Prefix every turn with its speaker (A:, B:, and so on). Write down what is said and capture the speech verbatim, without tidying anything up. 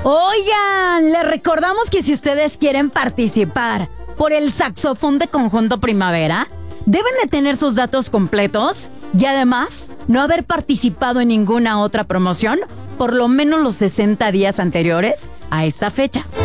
A: Oigan, les recordamos que si ustedes quieren participar por el saxofón de Conjunto Primavera, deben de tener sus datos completos y además no haber participado en ninguna otra promoción por lo menos los sesenta días anteriores a esta fecha.